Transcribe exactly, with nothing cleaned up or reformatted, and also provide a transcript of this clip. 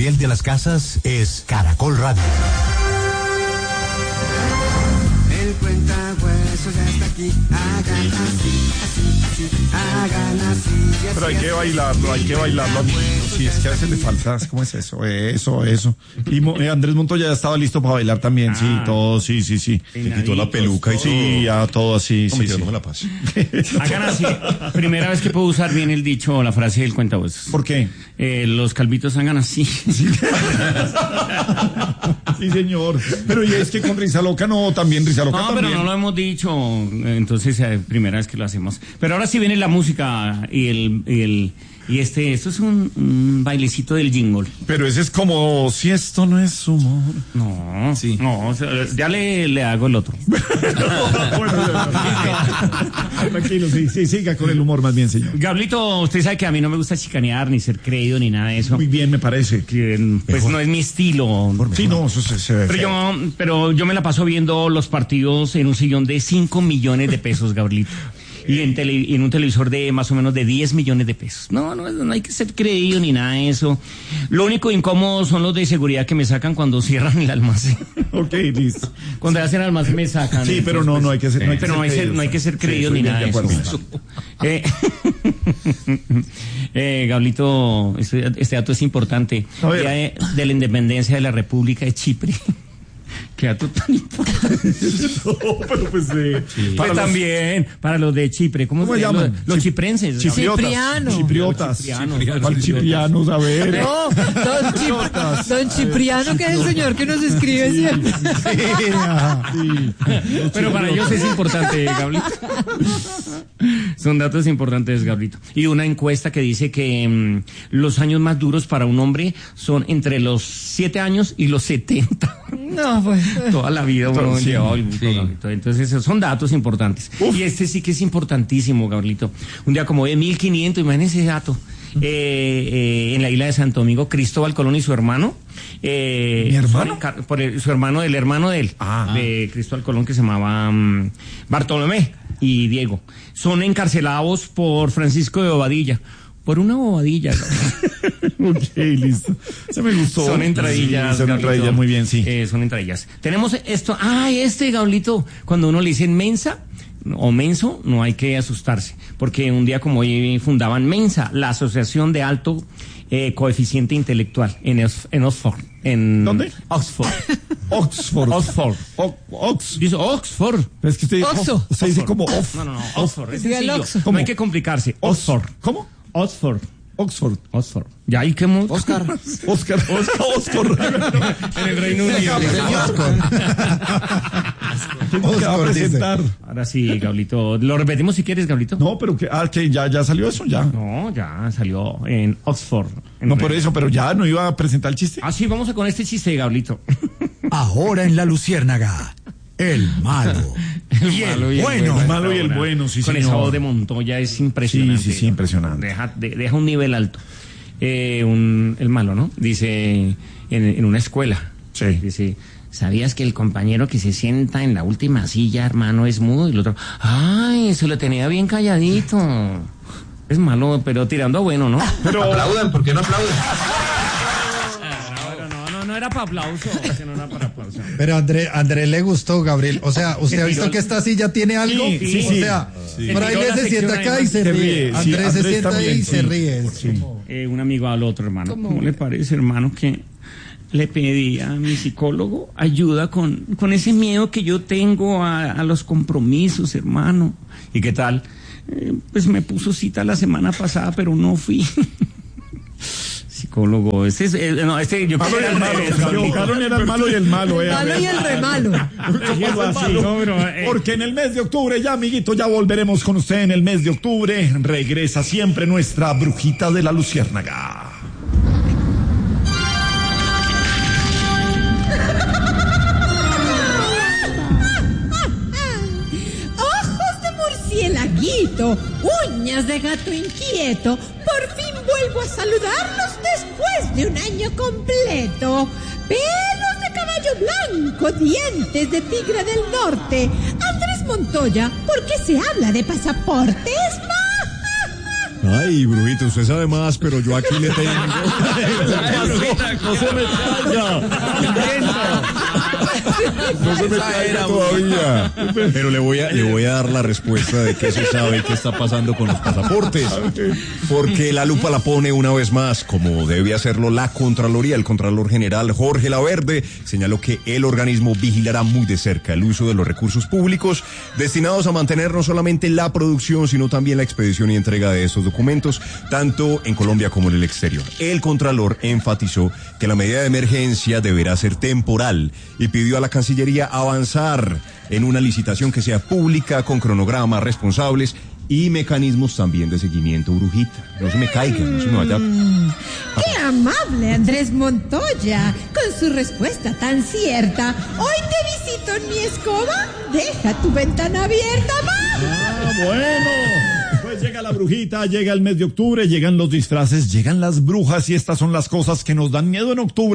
Gabriel de las Casas es Caracol Radio. El cuentahuesos ya está aquí, hagan así, así, así, hagan así. Pero hay que bailarlo, hay que bailarlo a mí. Sí, es que a veces le falta, ¿cómo es eso? Eso, eso. Y Mo, eh, Andrés Montoya ya estaba listo para bailar también, ah, sí, todo, sí, sí, sí. Se quitó la peluca y todo. Sí, ya todo así, no, sí, sí. sí. No me la pase. Hagan así. Primera vez que puedo usar bien el dicho o la frase del cuentahuesos. ¿Por qué? Eh, los calvitos hagan así. Sí. Sí, señor. Pero y es que con Risa Loca no, también Risa Loca no, también. pero no lo hemos dicho, entonces eh, primera vez que lo hacemos. Pero ahora sí viene la música y el y el y este esto es un, un bailecito del jingle. Pero ese es como si esto no es humor. No, sí. No, o sea, ya le, le hago el otro. Tranquilo, sí, sí, siga con el humor más bien, señor. Gablito, usted sabe que a mí no me gusta chicanear, ni ser creído, ni nada de eso. Muy bien, me parece. Que, pues mejor. No es mi estilo. Sí, no, eso se, se ve pero yo, pero yo me la paso viendo los partidos en un sillón de cinco millones de pesos, Gablito. Y en, tele, en un televisor de más o menos de diez millones de pesos. No, no, no hay que ser creído ni nada de eso. Lo único incómodo son los de seguridad que me sacan cuando cierran el almacén. Ok, listo. Cuando hacen el almacén me sacan. Sí, pero no, no hay que ser, no hay que pero ser no hay, ser, no hay que ser creído sí, ni nada de eso. eso. Eh, eh, Gablito, este, este dato es importante. Día de, de la independencia de la República de Chipre. Qué dato tan importante. No, pero pues, eh, sí. Pues para también, los, para los de Chipre, ¿cómo, ¿cómo se llaman? Los, los chiprenses. Ciprianos. Chipriotas. Ciprianos. Ciprianos, a ver. No, don, Chip, don Cipriano, que es el señor que nos escribe sí, siempre. Sí, sí. Pero para ellos es importante, Gablito. Son datos importantes, Gablito. Y una encuesta que dice que mmm, los años más duros para un hombre son entre los siete años y los setenta. No, pues. Toda la vida uno sí, lleva sí. Entonces esos son datos importantes. Uf. Y este sí que es importantísimo, Gablito. Un día como de mil quinientos, imagínense ese dato. Eh, eh, en la isla de Santo Domingo, Cristóbal Colón y su hermano. Eh, ¿Mi hermano? Su, por el, su hermano, del hermano de él, ah. de Cristóbal Colón, que se llamaba um, Bartolomé y Diego. Son encarcelados por Francisco de Bobadilla. Por una bobadilla. Ok, listo. Se me gustó. Son entradillas. Sí, son entradillas, muy bien, sí. Eh, son entradillas. Tenemos esto. Ah, este, Gablito, cuando uno le dicen mensa o menso, no hay que asustarse. Porque un día como hoy fundaban Mensa, la Asociación de Alto eh, Coeficiente Intelectual, en, en Oxford. En ¿Dónde? Oxford. Oxford. Oxford. O, Ox. Dice Oxford. Es que usted dice, Oxo. usted dice como off. No, no, no. Oxford. Es sencillo. No hay que complicarse. Oxford. ¿Cómo? Oxford. Oxford. Oxford. Ya, ¿y qué mo- Oscar. Oscar. Oscar. Oscar. En el Reino Unido. Tengo que va a presentar. Ahora sí, Gablito. ¿Lo repetimos si quieres, Gablito? No, pero que, ah, que ya, ya salió eso, ya. No, ya salió en Oxford. En no, Reino. por eso, pero ya no iba a presentar el chiste. Ah, sí, vamos a con este chiste, Gablito. Ahora en La Luciérnaga, el malo. El y malo el y el bueno. El malo y el bueno, sí, con señor. esa voz de Montoya es impresionante. Sí, sí, sí, impresionante. Deja, de, deja un nivel alto. Eh, un, el malo, ¿no? Dice, en, en una escuela. Sí. Dice, ¿sabías que el compañero que se sienta en la última silla, hermano, es mudo? Y el otro, ¡ay, se lo tenía bien calladito! Es malo, pero tirando a bueno, ¿no? Pero aplaudan, ¿por qué no aplauden? No, no, no era para aplauso. No era para aplauso. Pero André, André le gustó, Gabriel. O sea, ¿usted ha visto que esta silla tiene algo? Sí, sí, o sí. sea, Sí. Fraile se sienta acá y se Se ríe. ríe, sí, Andrés se Andrés sienta ahí también, y se sí. ríe. Sí. Eh, un amigo al otro, hermano. ¿Cómo? ¿Cómo le parece, hermano, que le pedí a mi psicólogo ayuda con, con ese miedo que yo tengo a, a los compromisos, hermano? ¿Y qué tal? Eh, pues me puso cita la semana pasada, pero no fui. Psicólogo, este es, eh, no, este yo Malo y creo el que malo. era el Se revés, equivocaron, era el malo y el malo. El eh, a malo ver. y el remalo. Dejémoslo así. No, pero, eh, Porque en el mes de octubre, ya amiguito, ya volveremos con usted en el mes de octubre. Regresa siempre nuestra brujita de la Luciérnaga. Ojos de murcielaguito, uñas de gato inquieto, por fin vuelvo a saludarlos después de un año completo. Pelos de caballo blanco, dientes de tigre del norte. Andrés Montoya, ¿por qué se habla de pasaportes? Ay, brujito, usted sabe más, pero yo aquí le tengo. No se me calla. No se me calla todavía. Pero le voy a, le voy a dar la respuesta de qué se sabe y qué está pasando con los pasaportes. Porque la lupa la pone una vez más, como debe hacerlo la Contraloría. El Contralor General Jorge Laverde señaló que el organismo vigilará muy de cerca el uso de los recursos públicos destinados a mantener no solamente la producción, sino también la expedición y entrega de estos documentos, tanto en Colombia como en el exterior. El Contralor enfatizó que la medida de emergencia deberá ser temporal y pidió a la Cancillería avanzar en una licitación que sea pública, con cronogramas responsables y mecanismos también de seguimiento, brujita. No se me caiga, no se me vaya. ¡Qué amable, Andrés Montoya! Con su respuesta tan cierta. Hoy te visito en mi escoba. Deja tu ventana abierta, vamos. Ah, bueno. Pues llega la brujita, llega el mes de octubre, llegan los disfraces, llegan las brujas y estas son las cosas que nos dan miedo en octubre.